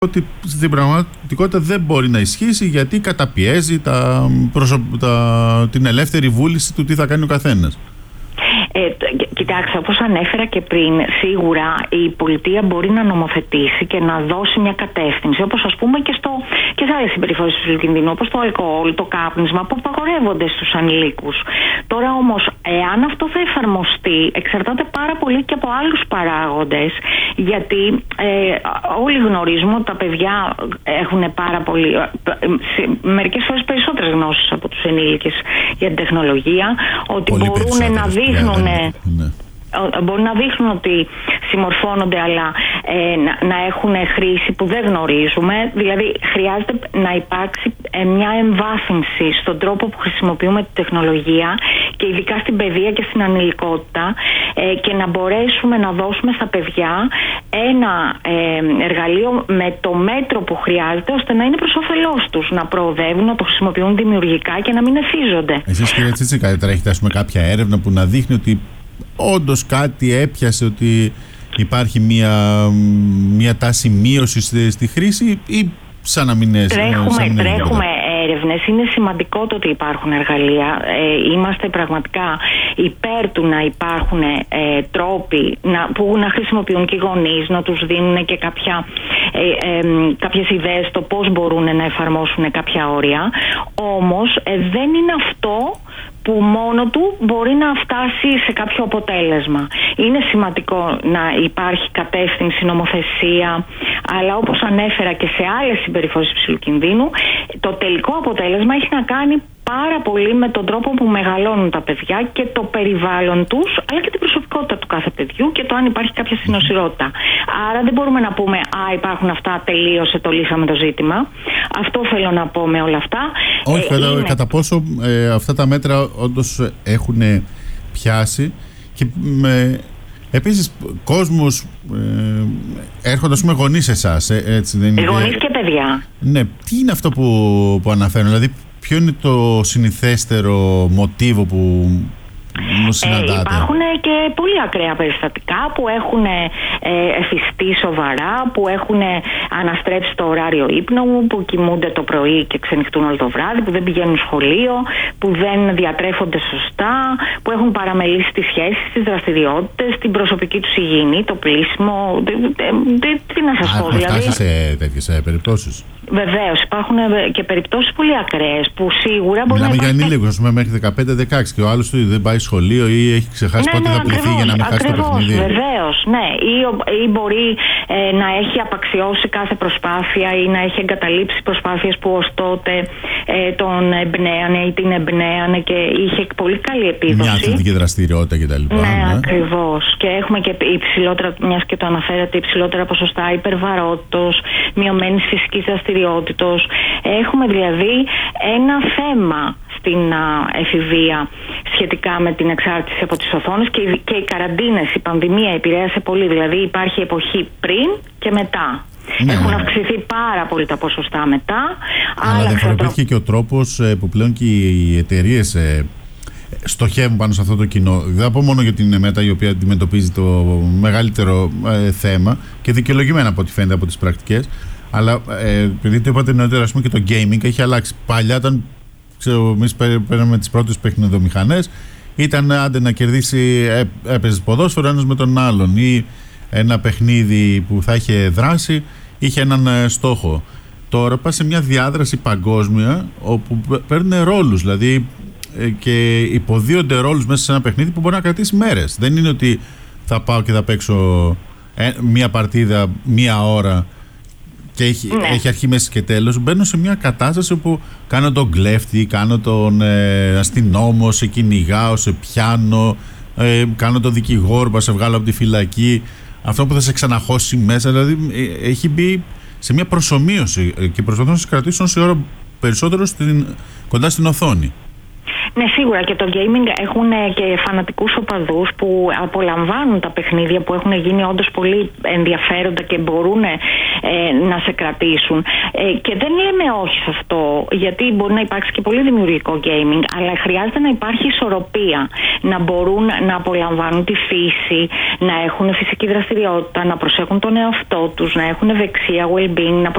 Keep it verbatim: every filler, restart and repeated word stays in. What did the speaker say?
ότι στην πραγματικότητα δεν μπορεί να ισχύσει γιατί καταπιέζει τα, προσω... τα... την ελεύθερη βούληση του τι θα κάνει ο καθένας. Ε, κοιτάξτε, όπως ανέφερα και πριν, σίγουρα η πολιτεία μπορεί να νομοθετήσει και να δώσει μια κατεύθυνση, όπως ας πούμε και, στο, και σε άλλες συμπεριφορές του κινδύνου, όπως το αλκοόλ, το κάπνισμα που απαγορεύονται στους ανηλίκους. Τώρα όμως, εάν αυτό θα εφαρμοστεί, εξαρτάται πάρα πολύ και από άλλους παράγοντες, γιατί ε, όλοι γνωρίζουμε ότι τα παιδιά έχουν πάρα πολύ, ε, μερικές φορές περισσότερες γνώσεις από τους ενήλικες για την τεχνολογία, ότι πολύ μπορούν να δείχνουν Ναι. Ναι. Μπορεί να δείχνουν ότι συμμορφώνονται, αλλά ε, να, να έχουν χρήση που δεν γνωρίζουμε. Δηλαδή χρειάζεται να υπάρξει ε, μια εμβάθυνση στον τρόπο που χρησιμοποιούμε τη τεχνολογία και ειδικά στην παιδεία και στην ανηλικότητα, ε, και να μπορέσουμε να δώσουμε στα παιδιά ένα ε, εργαλείο με το μέτρο που χρειάζεται, ώστε να είναι προς όφελός τους, να προοδεύουν, να το χρησιμοποιούν δημιουργικά και να μην εθίζονται. Εσείς, κύριε Τσίτσικα, τρέχετε ας πούμε κάποια έρευνα που να δείχνει ότι όντως κάτι έπιασε, ότι υπάρχει μια, μια τάση μείωσης στη, στη χρήση, ή σαν να μην είναι? Τρέχουμε, τρέχουμε έρευνες. Είναι σημαντικό το ότι υπάρχουν εργαλεία. Ε, είμαστε πραγματικά υπέρ του να υπάρχουν ε, τρόποι να, που να χρησιμοποιούν και οι γονείς, να τους δίνουν και κάποια, ε, ε, κάποιες ιδέες στο πώς μπορούν να εφαρμόσουν κάποια όρια. Όμως ε, δεν είναι αυτό που μόνο του μπορεί να φτάσει σε κάποιο αποτέλεσμα. Είναι σημαντικό να υπάρχει κατεύθυνση, νομοθεσία, αλλά όπως ανέφερα και σε άλλες συμπεριφορές υψηλού κινδύνου, το τελικό αποτέλεσμα έχει να κάνει πάρα πολύ με τον τρόπο που μεγαλώνουν τα παιδιά και το περιβάλλον τους, αλλά και την προσωπικότητα του κάθε παιδιού και το αν υπάρχει κάποια συνοσηρότητα. Άρα δεν μπορούμε να πούμε «Α, υπάρχουν αυτά, τελείωσε, το λύσαμε το ζήτημα». Αυτό θέλω να πω με όλα αυτά. Όχι, ε, κατά, είναι... κατά πόσο ε, αυτά τα μέτρα όντως έχουν πιάσει και με... Επίσης, κόσμος ε, έρχονται, ας πούμε, γονείς εσάς, ε, έτσι δεν είναι? Γονείς και παιδιά. Ναι, τι είναι αυτό που, που αναφέρουν, δηλαδή ποιο είναι το συνηθέστερο μοτίβο που συναντάτε? Ε, υπάρχουν και πολύ ακραία περιστατικά που έχουν ε, εφιστεί σοβαρά, που έχουν αναστρέψει το ωράριο ύπνου, που κοιμούνται το πρωί και ξενυχτούν όλο το βράδυ, που δεν πηγαίνουν σχολείο, που δεν διατρέφονται σωστά, που έχουν παραμελήσει τις σχέσεις, τις δραστηριότητες, την προσωπική τους υγιεινή, το πλήσιμο. Τι να σας πω, δηλαδή. Έχουν φτάσει σε τέτοιες περιπτώσεις? Βεβαίως, υπάρχουν και περιπτώσεις πολύ ακραίες που σίγουρα μπορεί. Μιλάμε να για ανήλικους, ας πούμε, μέχρι δεκαπέντε δεκαέξι και ο άλλος του δεν πάει σχολείο ή έχει ξεχάσει ναι, πότε ναι, θα πληθεί για να μην χάσει το παιχνίδι. Βεβαίως, ναι. Ή, ή μπορεί ε, να έχει απαξιώσει κάθε προσπάθεια ή να έχει εγκαταλείψει προσπάθειες που ως τότε ε, τον εμπνέανε ή την εμπνέανε και είχε πολύ καλή επίδοση. Μια αθλητική δραστηριότητα κτλ. Ναι, ναι. Ακριβώς. Και έχουμε και υψηλότερα, μιας και το αναφέρατε, υψηλότερα ποσοστά υπερβαρότητος, μειωμένης φυσικής δραστηριότητος. Έχουμε δηλαδή ένα θέμα στην α, εφηβεία σχετικά με την εξάρτηση από τις οθόνες και, και οι καραντίνες, η πανδημία επηρέασε πολύ. Δηλαδή υπάρχει εποχή πριν και μετά. Ναι. Έχουν αυξηθεί πάρα πολύ τα ποσοστά μετά. Αλλά διαφοροποιήθηκε και ο τρόπος που πλέον και οι εταιρείες ε, στοχεύουν πάνω σε αυτό το κοινό. Δεν θα πω μόνο για την Μέτα, η οποία αντιμετωπίζει το μεγαλύτερο ε, θέμα και δικαιολογημένα από ό,τι φαίνεται από τις πρακτικές. Αλλά ε, επειδή το είπατε νωρίτερα, ας πούμε, και το gaming έχει αλλάξει. Παλιά ήταν, ξέρω, εμείς παίρναμε τις πρώτες παιχνιδομηχανές, ήταν άντε να κερδίσει, έ, έπαιζε ποδόσφαιρο ένας με τον άλλον, ή ένα παιχνίδι που θα είχε δράση είχε έναν ε, στόχο. Τώρα πας σε μια διάδραση παγκόσμια όπου παίρνουν ρόλους, δηλαδή ε, και υποδίονται ρόλους μέσα σε ένα παιχνίδι που μπορεί να κρατήσει μέρες. Δεν είναι ότι θα πάω και θα παίξω ε, μια παρτίδα μία ώρα και έχει, ναι. έχει αρχή, μέση και τέλος. Μπαίνω σε μια κατάσταση όπου κάνω τον κλέφτη, κάνω τον ε, αστυνόμο, σε κυνηγάω, σε πιάνω, ε, κάνω τον δικηγόρο, να σε βγάλω από τη φυλακή, αυτό που θα σε ξαναχώσει μέσα. Δηλαδή ε, έχει μπει σε μια προσομοίωση και προσπαθούν να σε κρατήσουν σε ώρα περισσότερο στην, κοντά στην οθόνη. Ναι, σίγουρα, και το gaming έχουν και φανατικούς οπαδούς που απολαμβάνουν τα παιχνίδια που έχουν γίνει όντως πολύ ενδιαφέροντα και μπορούν ε, να σε κρατήσουν. Ε, και δεν λέμε όχι σε αυτό, γιατί μπορεί να υπάρξει και πολύ δημιουργικό gaming, αλλά χρειάζεται να υπάρχει ισορροπία. Να μπορούν να απολαμβάνουν τη φύση, να έχουν φυσική δραστηριότητα, να προσέχουν τον εαυτό τους, να έχουν ευεξία, well-being, να